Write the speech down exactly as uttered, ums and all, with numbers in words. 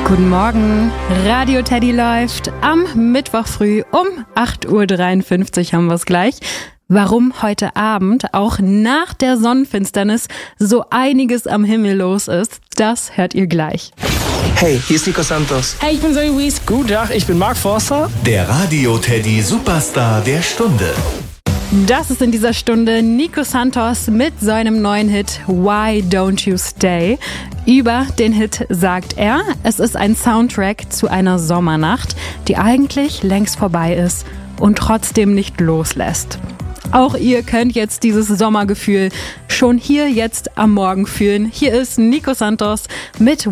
Guten Morgen, Radio Teddy läuft am Mittwoch früh um acht Uhr dreiundfünfzig haben wir es gleich. Warum heute Abend, auch nach der Sonnenfinsternis, so einiges am Himmel los ist, das hört ihr gleich. Hey, hier ist Nico Santos. Hey, ich bin Zoe Wees. Guten Tag, ich bin Mark Forster. Der Radio Teddy Superstar der Stunde. Das ist in dieser Stunde Nico Santos mit seinem neuen Hit Why Don't You Stay. Über den Hit sagt er, es ist ein Soundtrack zu einer Sommernacht, die eigentlich längst vorbei ist und trotzdem nicht loslässt. Auch ihr könnt jetzt dieses Sommergefühl schon hier jetzt am Morgen fühlen. Hier ist Nico Santos mit